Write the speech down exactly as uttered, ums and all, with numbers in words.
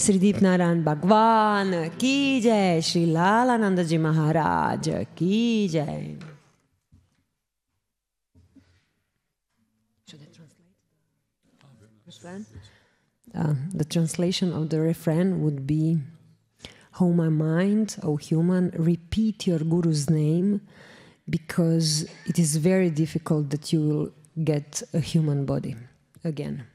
Sri Deepnarayan Bhagwan ki jai, Sri Lalananda Ji Maharaj ki jai. Should I translate? Refrain? Uh, the translation of the refrain would be, "O my mind, O human, repeat your Guru's name, because it is very difficult that you will get a human body again."